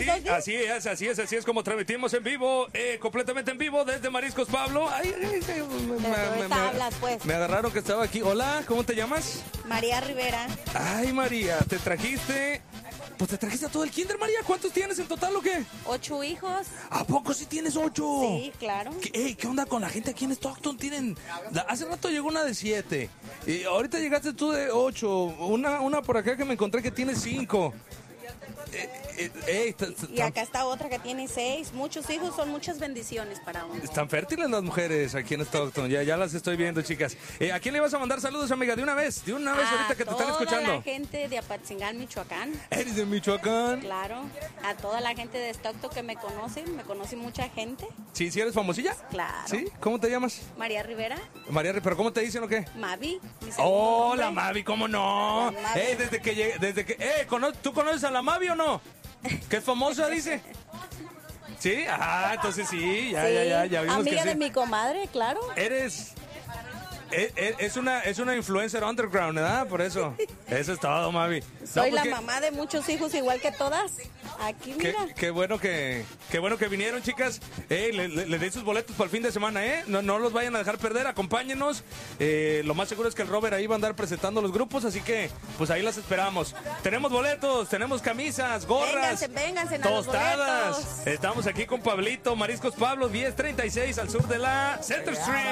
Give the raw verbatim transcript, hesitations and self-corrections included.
Doggy? así es, así es, así es como transmitimos en vivo, eh, completamente en vivo desde Mariscos Pablo. Ay, ay, ay, me, Pero me- ahorita me- hablas, pues. me agarraron que estaba aquí. Hola, ¿cómo te llamas? María Rivera, Ay, María, te trajiste... Pues te trajiste a todo el kinder, María. ¿Cuántos tienes en total o qué? ocho hijos. ¿A poco sí tienes ocho? Sí, claro. ¿Qué, ey, ¿qué onda con la gente aquí en Stockton? Tienen... la- hace rato llegó una de siete. Y ahorita llegaste tú de ocho. Una, una por acá que me encontré que tiene cinco. Eh, eh, ey, t- t- Y tan- acá está otra que tiene seis. Muchos hijos son muchas bendiciones para uno. Están fértiles las mujeres aquí en Stockton. Ya, ya las estoy viendo, chicas. Eh, ¿A quién le vas a mandar saludos, amiga? De una vez, de una vez ahorita que te están A toda escuchando. la gente de Apatzingán, Michoacán. ¿Eres de Michoacán? Claro. A toda la gente de Stockton que me conoce. Me conoce mucha gente. Sí, sí eres famosilla. Claro. ¿Sí? ¿Cómo te llamas? María Rivera, María, ¿pero cómo te dicen o qué? Mavi. mi segundo Hola, nombre. Mavi, ¿cómo no? La Mavi. Eh, desde que llegué, desde que, eh, ¿cono- ¿tú conoces a la Mavi o no? ¿Que es famosa, dice? ¿Sí? Ah, entonces sí, ya, Sí, ya, ya, ya vimos amiga que sí. de mi comadre, claro. Eres... Es, es- es una, es una influencer underground, ¿verdad? Por eso. Eso es todo, Mavi. No, Soy pues la qué- mamá de muchos hijos igual que todas. Aquí, Qué, mira. qué bueno que qué bueno que vinieron, chicas. Eh, le, le, le di sus boletos para el fin de semana, ¿eh? No, no los vayan a dejar perder, acompáñenos. Eh, lo más seguro es que el Robert ahí va a andar presentando los grupos, así que pues ahí las esperamos. Tenemos boletos, tenemos camisas, gorras, Vénganse, vénganse a los tostadas. boletos. Estamos aquí con Pablito, Mariscos Pablo, diez treinta y seis al sur de la Center Street.